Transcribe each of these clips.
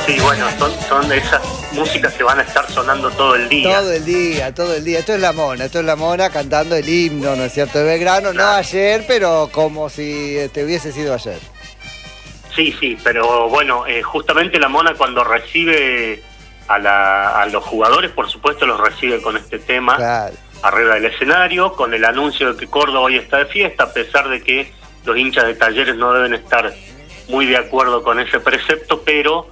Sí, bueno, son esas músicas que van a estar sonando todo el día. Todo el día, todo el día. Esto es la Mona cantando el himno, ¿no es cierto? De Belgrano, Claro. No ayer, pero como si hubiese sido ayer. Sí, pero bueno, justamente la Mona cuando recibe a los jugadores, por supuesto los recibe con este tema, Claro. arriba del escenario, con el anuncio de que Córdoba hoy está de fiesta, a pesar de que los hinchas de Talleres no deben estar muy de acuerdo con ese precepto, pero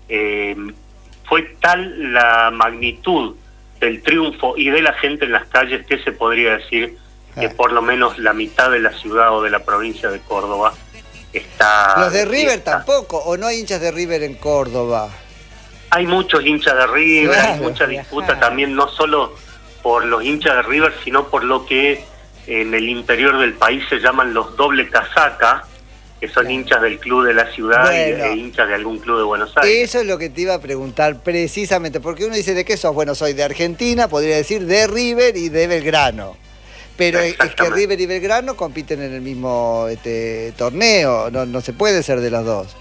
fue tal la magnitud del triunfo y de la gente en las calles que se podría decir que por lo menos la mitad de la ciudad o de la provincia de Córdoba está... Los de River fiesta. tampoco, o no hay hinchas de River en Córdoba. Hay muchos hinchas de River, Claro, hay mucha disputa también, no solo por los hinchas de River, sino por lo que en el interior del país se llaman los doble casaca, que son hinchas del club de la ciudad Bueno. e hinchas de algún club de Buenos Aires. Eso es lo que te iba a preguntar precisamente, porque uno dice, ¿de qué sos? Bueno, soy de Argentina, podría decir de River y de Belgrano. Pero es que Exactamente. River y Belgrano compiten en el mismo torneo, no se puede ser de los dos.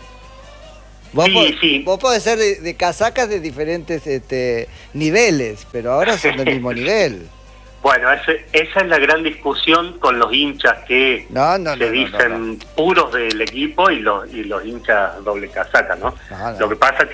Sí. Vos podés ser de casacas de diferentes niveles, pero ahora son del mismo nivel. Bueno, esa es la gran discusión con los hinchas que se dicen puros del equipo y los hinchas doble casaca, ¿no? Lo que pasa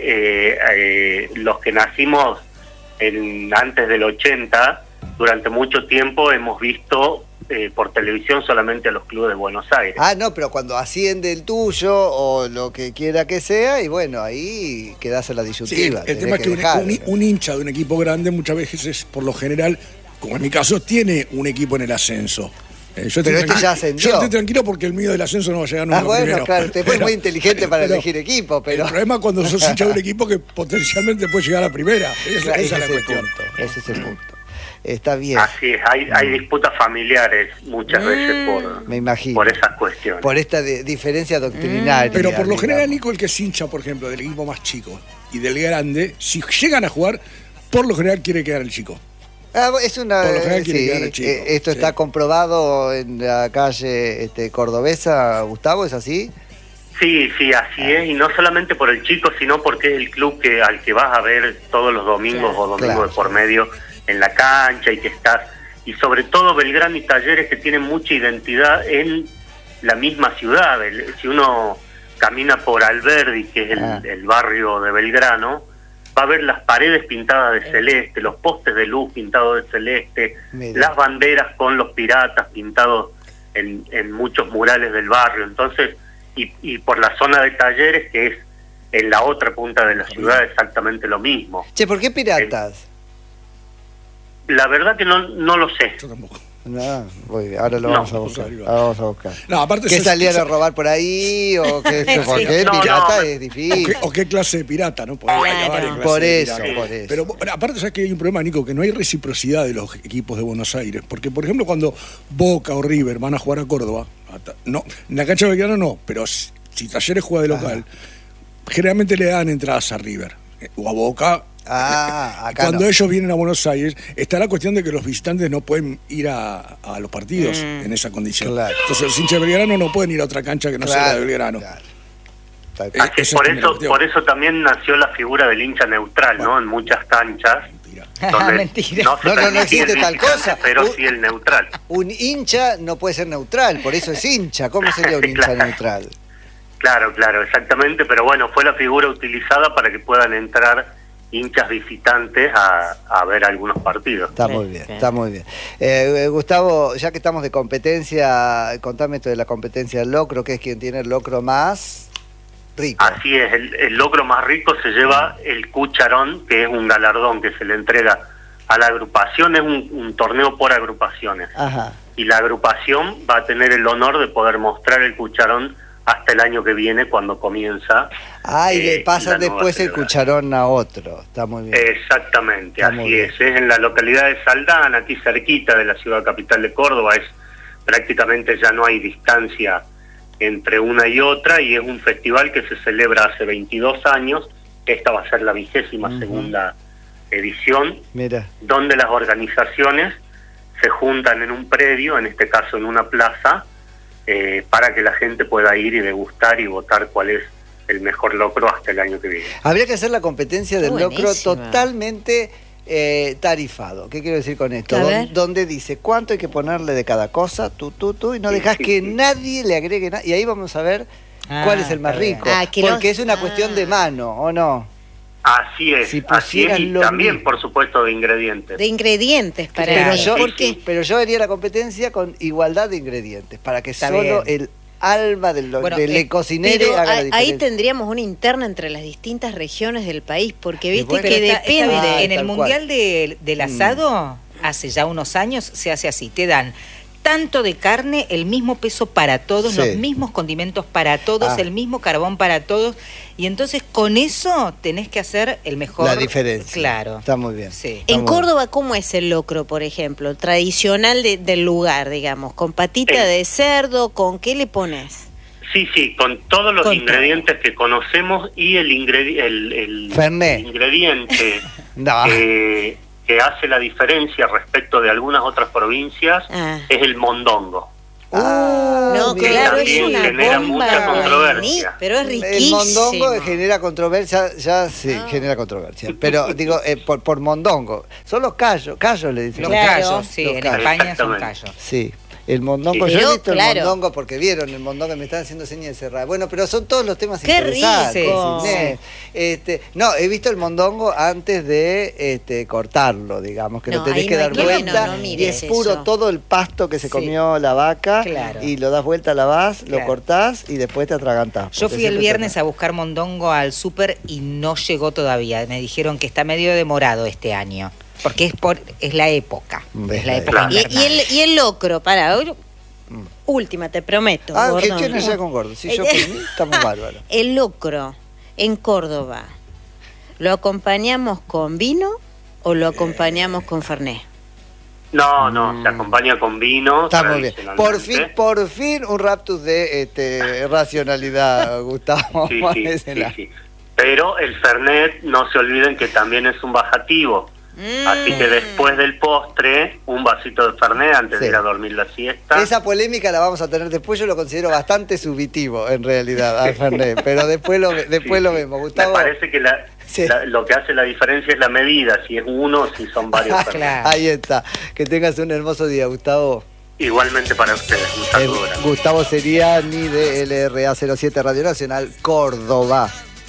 que los que nacimos antes del 80, durante mucho tiempo hemos visto por televisión solamente a los clubes de Buenos Aires. Ah, no, pero cuando asciende el tuyo o lo que quiera que sea, y bueno, ahí quedás en la disyuntiva. Sí, el tema es que un hincha de un equipo grande muchas veces, por lo general, como en mi caso, tiene un equipo en el ascenso. Yo pero este ya ascendió. Yo estoy tranquilo porque el mío del ascenso no va a llegar nunca bueno, primero. claro, usted fue muy inteligente para elegir equipo, pero... El problema es cuando sos hincha de un equipo que potencialmente puede llegar a primera. Esa es la cuestión. Ese es el punto. Está bien. Así es, hay disputas familiares muchas veces Me imagino. por esas cuestiones. Por esta diferencia doctrinaria. Pero por lo digamos. general, Nico, el que es hincha, por ejemplo, del equipo más chico y del grande, si llegan a jugar, por lo general quiere quedar el chico. Es una... Por lo general quiere quedar el chico. Esto está comprobado en la calle cordobesa, Gustavo, ¿es así? Sí, así es, y no solamente por el chico, sino porque es el club al que vas a ver todos los domingos o domingos de por medio en la cancha y que estás, y sobre todo Belgrano y Talleres que tienen mucha identidad en la misma ciudad. Si uno camina por Alberdi, que es el barrio de Belgrano, va a ver las paredes pintadas de celeste, los postes de luz pintados de celeste, las banderas con los piratas pintados en muchos murales del barrio. Entonces, y por la zona de Talleres, que es en la otra punta de la ciudad, exactamente lo mismo. Che, ¿por qué piratas? La verdad que no lo sé. Yo tampoco. No, ahora lo vamos a buscar. No, aparte ¿Qué salían a robar por ahí? ¿O qué? Porque pirata es difícil. ¿O qué clase de pirata, no? Por eso. Pero aparte, ¿sabes que hay un problema, Nico? Que no hay reciprocidad de los equipos de Buenos Aires. Porque, por ejemplo, cuando Boca o River van a jugar a Córdoba, no, en la cancha de Belgrano no, pero si Talleres juega de local, generalmente le dan entradas a River o a Boca. Acá cuando ellos vienen a Buenos Aires, está la cuestión de que los visitantes no pueden ir a los partidos en esa condición. Claro. Entonces los hinchas de Belgrano no pueden ir a otra cancha que no sea la de Belgrano. Por eso también nació la figura del hincha neutral, ¿no? En muchas canchas. Mentira. No existe tal cosa. Pero sí el neutral. Un hincha no puede ser neutral, por eso es hincha. ¿Cómo sería un hincha neutral? Claro, exactamente. Pero bueno, fue la figura utilizada para que puedan entrar hinchas visitantes a ver algunos partidos. Está muy bien. Gustavo, ya que estamos de competencia, contame esto de la competencia del locro, que es quien tiene el locro más rico. Así es, el locro más rico se lleva el cucharón, que es un galardón que se le entrega a la agrupación, es un torneo por agrupaciones. Ajá. Y la agrupación va a tener el honor de poder mostrar el cucharón hasta el año que viene, cuando comienza. Y le pasan después el cucharón a otro. Está muy bien. Exactamente, así es. Es en la localidad de Saldán, aquí cerquita de la ciudad capital de Córdoba. Es prácticamente, ya no hay distancia entre una y otra, y es un festival que se celebra hace 22 años. Esta va a ser la 22ª edición. Mira. Donde las organizaciones se juntan en un predio, en este caso en una plaza, para que la gente pueda ir y degustar y votar cuál es el mejor locro hasta el año que viene. Habría que hacer la competencia del locro Buenísima. totalmente tarifado. ¿Qué quiero decir con esto? A ver. Donde dice cuánto hay que ponerle de cada cosa, y no dejas que nadie le agregue nada. Y ahí vamos a ver cuál es el más está bien. rico. Ah, que porque no- es una cuestión de mano, ¿o no? Así es, Si así es, pusieran y lo también, mismo. por supuesto, de ingredientes. De ingredientes para Pero mí. yo, Porque pero yo haría la competencia con igualdad de ingredientes, para que Está solo bien. el alma del Bueno, cocinero pero haga la ahí diferencia. tendríamos una interna entre las distintas regiones del país, porque Y viste bueno, que Pero está bien. depende. En el Tal Mundial del Asado, hace ya unos años, se hace así. Te dan tanto de carne, el mismo peso para todos, Sí. los mismos condimentos para todos, Ah. el mismo carbón para todos. Y entonces con eso tenés que hacer el mejor. La diferencia. Claro. Está muy bien. Sí. Está En muy bien. Córdoba, ¿cómo es el locro, por ejemplo? Tradicional del lugar, digamos, con patita de cerdo, ¿con qué le pones? Sí, con todos los Con ingredientes que conocemos y el Fernet. ingrediente No. que hace la diferencia respecto de algunas otras provincias Ah. es el mondongo. No, bien. claro, es también una genera mucha bomba. controversia. Pero es El riquísimo. mondongo genera controversia, ya sí, genera controversia. Pero digo, por mondongo. Son los callos le dicen. Los Claro. callos, sí, Los en callos. España son Exactamente. callos. Sí, el mondongo. Sí. Yo Pero, he visto claro. el mondongo porque vieron el mondongo, me están haciendo señas de cerrar. Bueno, pero son todos los temas ¡Qué interesantes. rico! Inés. No, he visto el mondongo antes de cortarlo, digamos, que No, lo tenés ahí que no hay dar que ver, vuelta no y mires es puro eso. todo el pasto que se Sí. comió la vaca Claro. y lo das vuelta, lavás, lo Claro. cortás y después te atragantás. Yo porque fui el siempre viernes se- a buscar mondongo al súper y no llegó todavía. Me dijeron que está medio demorado este año. Porque es la época. Ves Es la la época Claro. invernal. Y el locro, última, te prometo. Ah, Gordon. que tiene ya con gordo. Si yo por mí, estamos bárbaros. El locro en Córdoba, ¿lo acompañamos con vino o lo acompañamos con fernet? No, se acompaña con vino. Está muy bien. tradicionalmente. Por fin un raptus de racionalidad, Gustavo. Sí, Ponésela. sí. Pero el Fernet, no se olviden que también es un bajativo. Así que después del postre, un vasito de Fernet antes de Sí. ir a dormir la siesta. Esa polémica la vamos a tener después. Yo lo considero bastante subitivo, en realidad, al Fernet. Pero después lo vemos. Me Gustavo. parece que Sí. lo que hace la diferencia es la medida, si es uno o si son varios Fernet. Claro. Ahí está. Que tengas un hermoso día, Gustavo. Igualmente para ustedes, un saludo grande. Gustavo Seriani de LRA 07 Radio Nacional, Córdoba.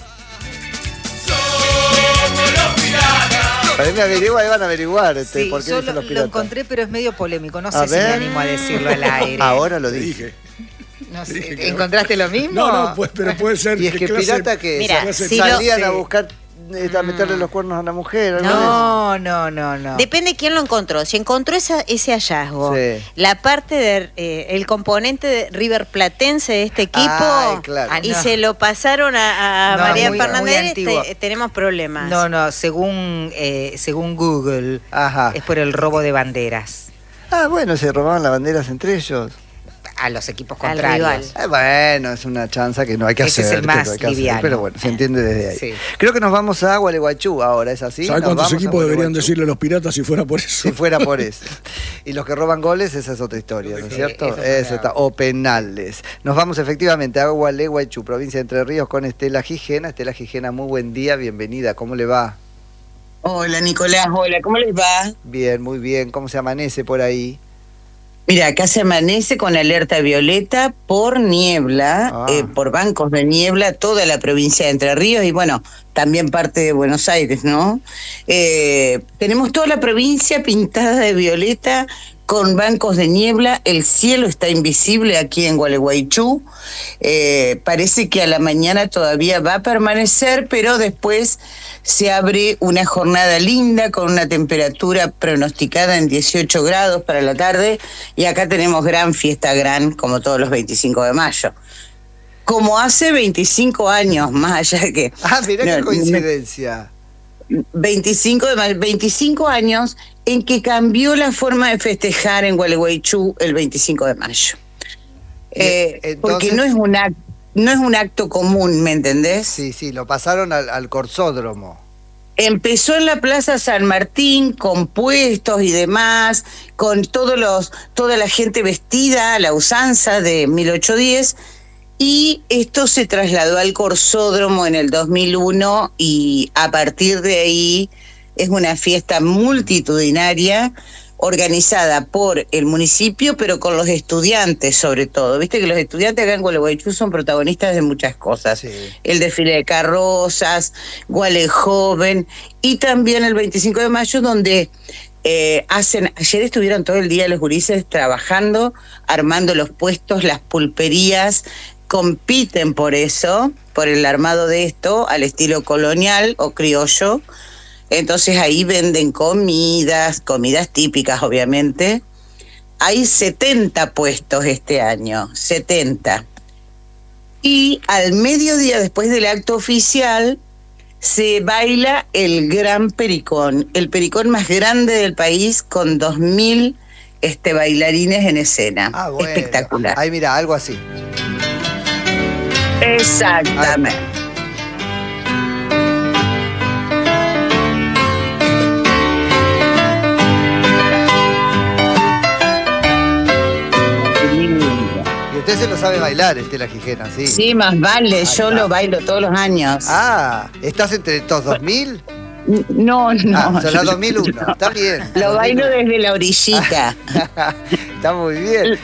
Para mí van a averiguar Sí, por qué yo dicen los lo piratas. encontré, pero es medio polémico. No A sé si me ver. animo a decirlo al aire. Ahora lo Te dije. dije. No sé, dije que no. ¿encontraste lo mismo? No, pues, pero puede ser. Y es que pirata que Mira, si salían lo- a buscar, a meterle los cuernos a una mujer. ¿algo de eso? No. Depende de quién lo encontró. Si encontró ese hallazgo, Sí. la parte el componente de River Platense de este equipo, Ay, claro. Ah, y no. se lo pasaron a No, María muy Fernández, antiguo. tenemos problemas. No, según Google, Ajá. es por el robo de banderas Ah, bueno, se robaban las banderas entre ellos. a los equipos Al contrarios. rival. Bueno, es una chanza que no hay que Ese hacer. es el más que no hay que hacer, liviano. pero bueno, se entiende desde ahí. Sí. Creo que nos vamos a Gualeguaychú ahora, ¿es así? ¿Sabes Nos cuántos vamos a equipos deberían Gualeguaychú. decirle a los piratas si fuera por eso? Si fuera por eso. Y los que roban goles, esa es otra historia, ¿no es Sí, cierto? eso es Eso verdad. está. O penales. Nos vamos efectivamente a Gualeguaychú, provincia de Entre Ríos, con Estela Gijena. Estela Gijena, muy buen día, bienvenida. ¿Cómo le va? Hola Nicolás, hola, ¿cómo les va? Bien, muy bien. ¿Cómo se amanece por ahí? Mira, acá se amanece con alerta violeta por niebla, Ah. por bancos de niebla, toda la provincia de Entre Ríos y bueno, también parte de Buenos Aires, ¿no? Tenemos toda la provincia pintada de violeta con bancos de niebla, el cielo está invisible aquí en Gualeguaychú, parece que a la mañana todavía va a permanecer, pero después se abre una jornada linda con una temperatura pronosticada en 18 grados para la tarde y acá tenemos gran fiesta como todos los 25 de mayo. Como hace 25 años, más allá que... Ah, mirá qué No, coincidencia. 25 de mayo, 25 años en que cambió la forma de festejar en Gualeguaychú el 25 de mayo. Entonces- Porque no es un acto común, ¿me entendés? Sí, lo pasaron al corsódromo. Empezó en la Plaza San Martín con puestos y demás, con toda la gente vestida a la usanza de 1810, Y esto se trasladó al Corsódromo en el 2001 y a partir de ahí es una fiesta multitudinaria organizada por el municipio, pero con los estudiantes sobre todo. Viste que los estudiantes acá en Gualeguaychú son protagonistas de muchas cosas. Sí. El desfile de carrozas, Guale Joven, y también el 25 de mayo donde ayer estuvieron todo el día los gurises trabajando, armando los puestos, las pulperías, compiten por eso, por el armado de esto, al estilo colonial o criollo. Entonces ahí venden comidas típicas obviamente. Hay 70 puestos este año, 70. Y al mediodía, después del acto oficial, se baila el Gran Pericón, el pericón más grande del país, con 2000 bailarines en escena. Bueno. Espectacular. Ahí mira, algo así. Exactamente. Usted se lo sabe bailar, Estela Gijena, ¿sí? Sí, más vale, yo lo bailo todos los años. Ah, ¿estás entre estos 2000? No. Son las 2001, no. Está bien. Lo bailo desde la orillita. Está muy bien.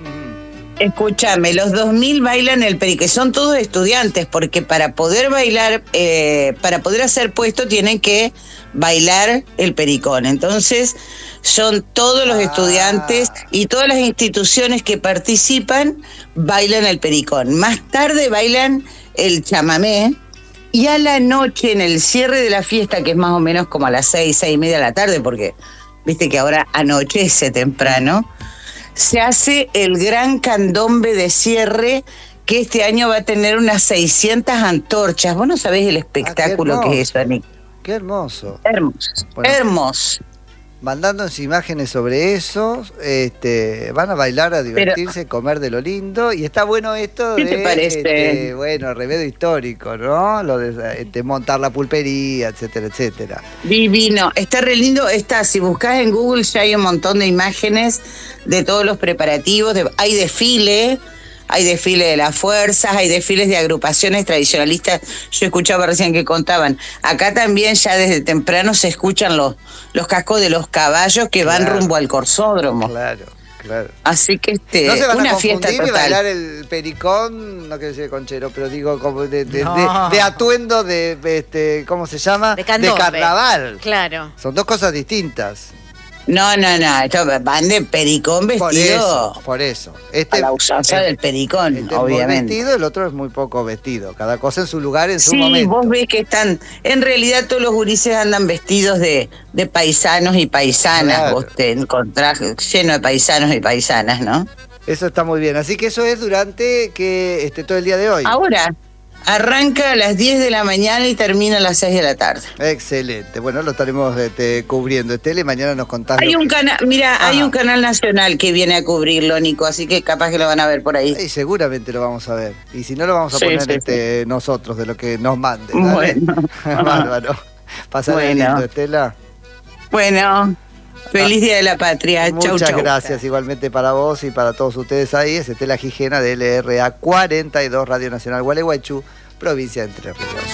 Escúchame, los 2000 bailan el pericón, son todos estudiantes, porque para poder bailar, para poder hacer puesto tienen que bailar el pericón. Entonces son todos los estudiantes y todas las instituciones que participan bailan el pericón. Más tarde bailan el chamamé y a la noche, en el cierre de la fiesta, que es más o menos como a las 6:30 de la tarde, porque viste que ahora anochece temprano, se hace el gran candombe de cierre, que este año va a tener unas 600 antorchas. Vos no sabés el espectáculo que es eso, Nick. Qué hermoso. Hermoso, bueno, hermoso. Mandándonos imágenes sobre eso, van a bailar, a divertirse, comer de lo lindo, y está bueno esto ¿qué te parece? Bueno, remedio histórico, ¿no? Lo de montar la pulpería, etcétera, etcétera. Divino, está re lindo, si buscás en Google ya hay un montón de imágenes de todos los preparativos, hay desfile de las fuerzas, hay desfiles de agrupaciones tradicionalistas. Yo escuchaba recién que contaban. Acá también ya desde temprano se escuchan los cascos de los caballos que van rumbo al Corsódromo. Claro. Así que no se van una a fiesta confundir y total. bailar el pericón, no quiero decir conchero, pero digo como de atuendo de ¿cómo se llama? De carnaval. Claro. Son dos cosas distintas. No, estos van de pericón vestido. Por eso. A la usanza del pericón, obviamente. Vestido, el otro es muy poco vestido. Cada cosa en su lugar, en su momento. Sí, vos ves que en realidad todos los gurises andan vestidos de paisanos y paisanas. Claro. Vos te encontrás lleno de paisanos y paisanas, ¿no? Eso está muy bien. Así que eso es durante todo el día de hoy. Ahora. Arranca a las 10 de la mañana y termina a las 6 de la tarde. Excelente. Bueno, lo estaremos cubriendo. Estela, mañana nos contás. Hay un canal nacional que viene a cubrirlo, Nico, así que capaz que lo van a ver por ahí. Y seguramente lo vamos a ver. Y si no, lo vamos a poner nosotros, de lo que nos manden. Bueno. Bárbaro. Pasará lindo, Estela. Bueno. Feliz Día de la Patria. Muchas gracias igualmente para vos y para todos ustedes ahí. Es Estela Gijena de LRA 42, Radio Nacional Gualeguaychú, provincia de Entre Ríos.